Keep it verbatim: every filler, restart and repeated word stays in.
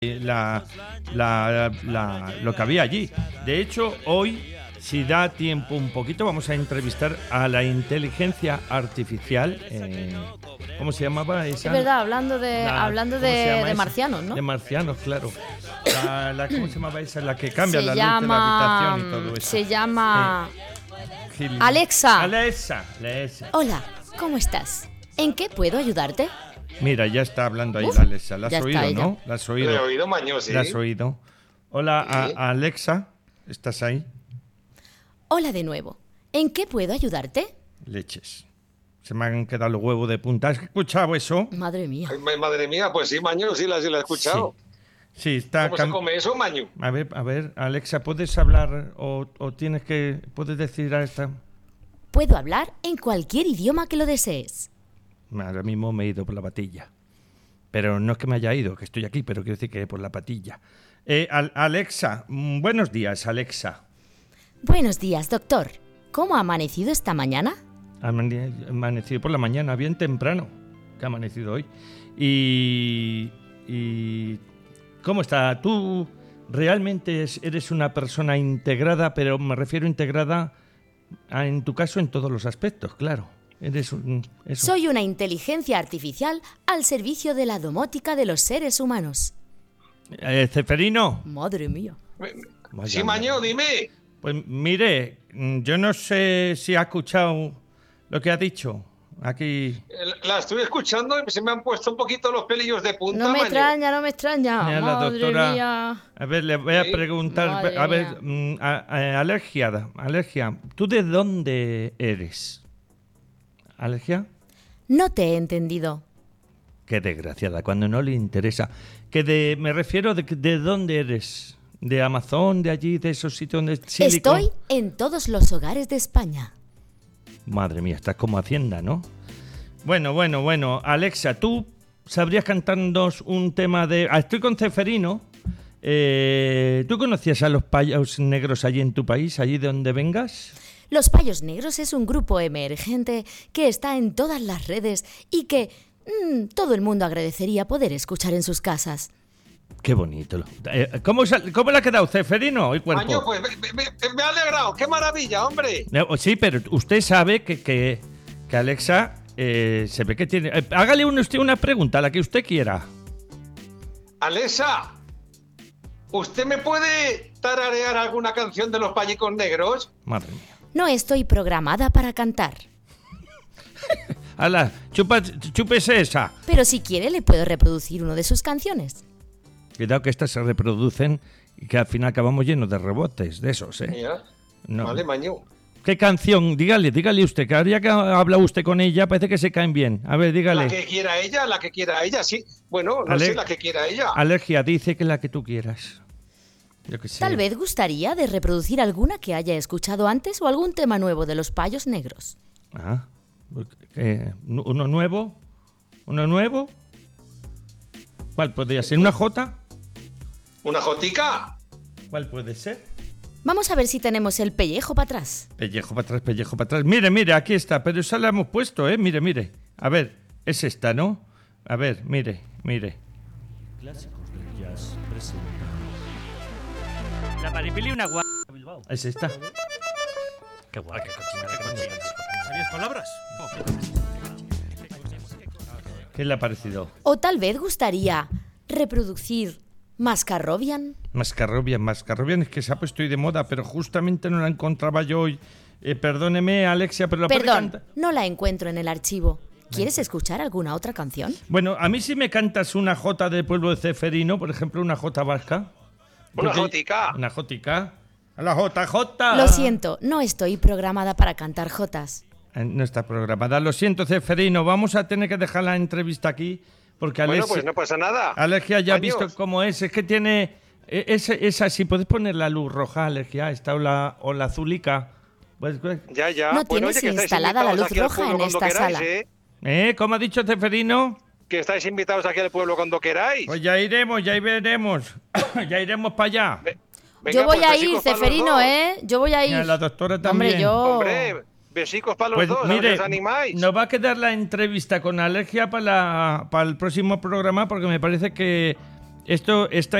La, la, la, lo que había allí. De hecho, hoy, si da tiempo un poquito, vamos a entrevistar a la inteligencia artificial. Eh, ¿Cómo se llamaba esa? Es verdad, hablando de La, hablando de, de marcianos, ¿no? De marcianos, claro. La, la, ¿Cómo se llamaba esa? La que cambia se la llama, luz de la habitación y todo eso. Se llama... Eh, Alexa. Alexa. Alexa. Hola, ¿cómo estás? ¿En qué puedo ayudarte? Mira, ya está hablando ahí Uf, la Alexa. ¿La has ya oído, está no? ¿La has oído? La he oído, Maño, sí. ¿La has oído? Hola, Sí. a, a Alexa. ¿Estás ahí? Hola de nuevo. ¿En qué puedo ayudarte? Leches. Se me han quedado los huevos de punta. ¿Has escuchado eso? Madre mía. Ay, madre mía, pues sí, Maño, sí la, sí la he escuchado. Sí, sí está... ¿Cómo se cam- come eso, Maño? A ver, a ver, Alexa, ¿puedes hablar o, o tienes que... ¿Puedes decir a esta...? Puedo hablar en cualquier idioma que lo desees. Ahora mismo me he ido por la patilla. Pero no es que me haya ido, que estoy aquí, pero quiero decir que por la patilla. Eh, Al- Alexa, mm, buenos días, Alexa. Buenos días, doctor. ¿Cómo ha amanecido esta mañana? Ha amane- amanecido por la mañana, bien temprano, que ha amanecido hoy. Y... y ¿cómo está? Tú realmente es- eres una persona integrada, pero me refiero integrada, a, en tu caso, en todos los aspectos, claro. Eres un... eso. Soy una inteligencia artificial al servicio de la domótica de los seres humanos. Eh, Ceferino. Madre mía. Vaya, Sí, Maño, dime. Pues mire, mm, yo no sé si ha escuchado lo que ha dicho aquí. Eh, La estoy escuchando y se me han puesto un poquito los pelillos de punta, No me Maño. extraña, no me extraña. Mira, la Madre doctora- mía. A ver, le voy a Sí. preguntar, Madre a ver, mía. mm, a- a- alergia, alergia, ¿tú de dónde eres? ¿Alergia? No te he entendido. Qué desgraciada, cuando no le interesa. Que de, me refiero de, de dónde eres. ¿De Amazon, de allí, de esos sitios donde Silicon? Estoy en todos los hogares de España. Madre mía, estás como Hacienda, ¿no? Bueno, bueno, bueno. Alexa, ¿tú sabrías cantarnos un tema de... Ah, estoy con Ceferino. Eh, ¿Tú conocías a los payos negros allí en tu país, allí de donde vengas? Los Payos Negros es un grupo emergente que está en todas las redes y que mm, todo el mundo agradecería poder escuchar en sus casas. Qué bonito. Eh, ¿cómo, se- ¿Cómo le ha quedado, Ceferino, el cuerpo? Maño, pues me, me- me- me ha alegrado. ¡Qué maravilla, hombre! No, sí, pero usted sabe que, que, que Alexa eh, se ve que tiene... eh, hágale un- usted una pregunta, la que usted quiera. Alexa, ¿usted me puede tararear alguna canción de los Payicos Negros? Madre mía. No estoy programada para cantar, Hala, chupa, chúpese esa. pero si quiere le puedo reproducir uno de sus canciones. Cuidado que estas se reproducen y que al final acabamos llenos de rebotes, de esos, ¿eh? Mira. No. Vale, Maño. ¿Qué canción? Dígale, dígale usted, que ahora ya que ha hablado usted con ella, parece que se caen bien. A ver, dígale. La que quiera ella, la que quiera ella, sí. Bueno, no Ale- sé, la que quiera ella. Alergia, dice que la que tú quieras. Yo qué sé. Tal vez gustaría de reproducir alguna que haya escuchado antes o algún tema nuevo de los Payos Negros. Ah, eh, ¿uno nuevo? ¿Uno nuevo? ¿Cuál podría ser? ¿Una J? ¿Una jotica? ¿Cuál puede ser? Vamos a ver si tenemos el pellejo para atrás. Pellejo para atrás, pellejo para atrás. Mire, mire, aquí está, pero esa la hemos puesto, ¿eh? Mire, mire. A ver, es esta, ¿no? A ver, mire, mire. Clásicos del jazz presenta La Maripili una guapa Bilbao. Es esta. Qué guay, qué cochina, qué cochina. ¿Sabías palabras? ¿Qué le ha parecido? O tal vez gustaría reproducir Mascarrobian. Mascarrobian, Mascarrobian es que se ha puesto hoy de moda, pero justamente no la encontraba yo hoy. Eh, perdóneme, Alexia, pero la puede Perdón, cantar. no la encuentro en el archivo. ¿Quieres escuchar alguna otra canción? Bueno, a mí si me cantas una Jota del pueblo de Ceferino, por ejemplo, una Jota vasca. Una Porque- jotica. Una Jotica. A la J J. Lo siento, no estoy programada para cantar jotas. Eh, No está programada. Lo siento, Ceferino. Vamos a tener que dejar la entrevista aquí porque Bueno, Alexia, pues no pasa nada. Alergia ya ha Maños. visto cómo es. Es que tiene... eh, Es, es así. ¿Puedes poner la luz roja, Alergia? Esta o la, o la azulica. Pues, pues, Ya, ya. No Bueno, tienes oye, que estáis instalada la invitados luz aquí al roja pueblo en cuando esta queráis, sala. ¿eh? ¿Eh? ¿Cómo ha dicho Ceferino? Que estáis invitados aquí al pueblo cuando queráis. Pues ya iremos, ya veremos. Ya iremos para allá. Ve- venga, Yo voy pues, a ir, besicos para los Ceferino, dos. ¿eh? Yo voy a ir. Mira, la doctora también. Hombre, yo... Hombre, besicos para los Pues dos, a ver si mire, os animáis. nos va a quedar la entrevista con Alergia para, la, para el próximo programa porque me parece que Esto está